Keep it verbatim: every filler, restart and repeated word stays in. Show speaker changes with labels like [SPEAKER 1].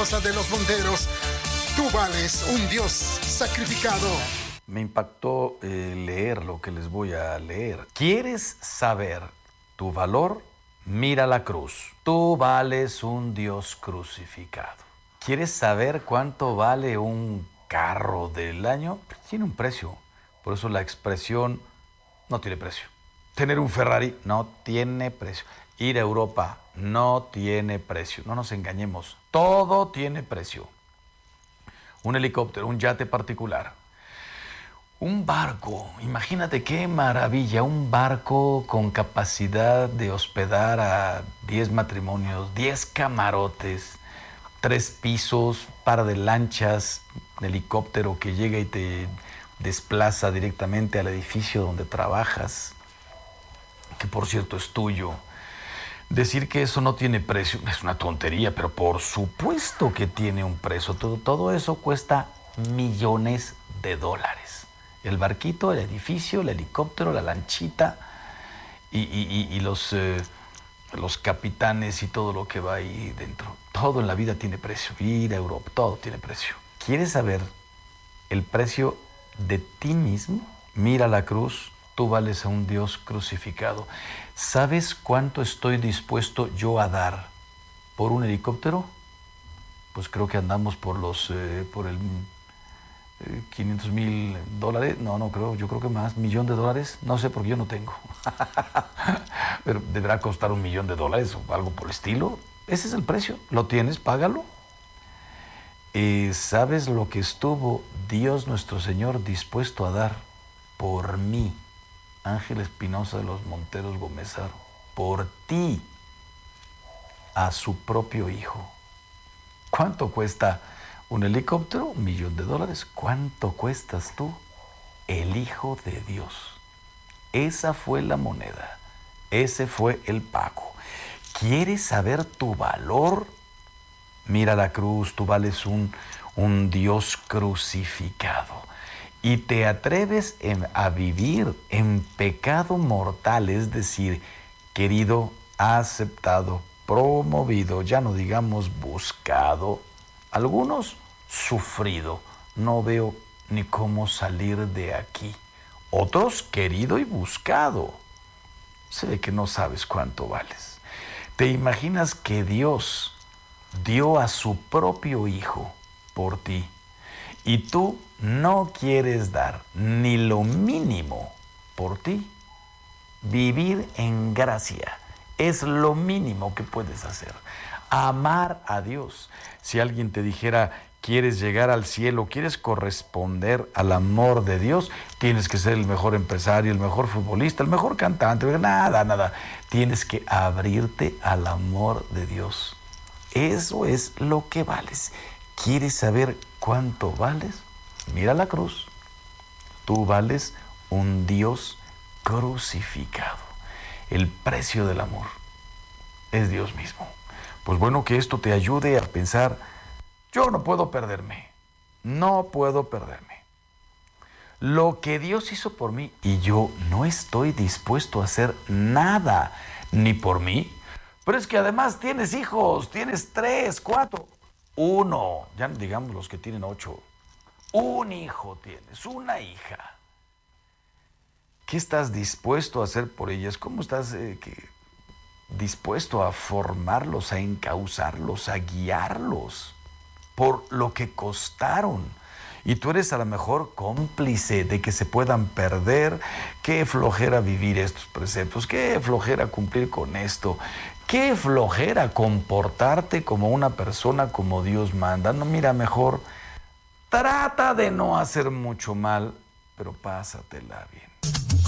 [SPEAKER 1] Espinosa de los Monteros. Tú vales un Dios sacrificado.
[SPEAKER 2] Me impactó eh, leer lo que les voy a leer. ¿Quieres saber tu valor? Mira la cruz. Tú vales un Dios crucificado. ¿Quieres saber cuánto vale un carro del año? Tiene un precio. Por eso la expresión no tiene precio. Tener un Ferrari no tiene precio. Ir a Europa no tiene precio. No nos engañemos. Todo tiene precio. Un helicóptero, un yate particular. Un barco, imagínate qué maravilla, un barco con capacidad de hospedar a diez matrimonios, diez camarotes, tres pisos, par de lanchas, un helicóptero que llega y te desplaza directamente al edificio donde trabajas, que por cierto es tuyo. Decir que eso no tiene precio es una tontería, pero por supuesto que tiene un precio. Todo, todo eso cuesta millones de dólares. El barquito, el edificio, el helicóptero, la lanchita y, y, y los, eh, los capitanes y todo lo que va ahí dentro. Todo en la vida tiene precio. Ir a Europa, todo tiene precio. ¿Quieres saber el precio de ti mismo? Mira la cruz, tú vales a un Dios crucificado. ¿Sabes cuánto estoy dispuesto yo a dar por un helicóptero? Pues creo que andamos por los, eh, por el... quinientos mil dólares, no, no creo, yo creo que más, millón de dólares, no sé porque yo no tengo. Pero deberá costar un millón de dólares o algo por el estilo. Ese es el precio, lo tienes, págalo. Eh, ¿Sabes lo que estuvo Dios nuestro Señor dispuesto a dar por mí, Ángel Espinosa de los Monteros Gómezaro, por ti, a su propio Hijo? ¿Cuánto cuesta un helicóptero? Un millón de dólares. ¿Cuánto cuestas tú? El Hijo de Dios. Esa fue la moneda. Ese fue el pago. ¿Quieres saber tu valor? Mira la cruz, tú vales un, un Dios crucificado. Y te atreves en, a vivir en pecado mortal, es decir, querido, aceptado, promovido, ya no digamos buscado, algunos sufrido, no veo ni cómo salir de aquí. Otros querido y buscado. Se ve que no sabes cuánto vales. ¿Te imaginas que Dios dio a su propio Hijo por ti y tú no quieres dar ni lo mínimo por ti? Vivir en gracia es lo mínimo que puedes hacer. Amar a Dios. Si alguien te dijera, quieres llegar al cielo, quieres corresponder al amor de Dios, tienes que ser el mejor empresario, el mejor futbolista, el mejor cantante, nada, nada. Tienes que abrirte al amor de Dios. Eso es lo que vales. ¿Quieres saber cuánto vales? Mira la cruz. Tú vales un Dios crucificado. El precio del amor es Dios mismo. Pues bueno, que esto te ayude a pensar, yo no puedo perderme, no puedo perderme. Lo que Dios hizo por mí y yo no estoy dispuesto a hacer nada, ni por mí. Pero es que además tienes hijos, tienes tres, cuatro, uno, ya no digamos los que tienen ocho. Un hijo tienes, una hija. ¿Qué estás dispuesto a hacer por ellas? ¿Cómo estás eh, que, dispuesto a formarlos, a encauzarlos, a guiarlos por lo que costaron? Y tú eres a lo mejor cómplice de que se puedan perder. Qué flojera vivir estos preceptos, qué flojera cumplir con esto, qué flojera comportarte como una persona como Dios manda. No, mira, mejor trata de no hacer mucho mal, pero pásatela bien.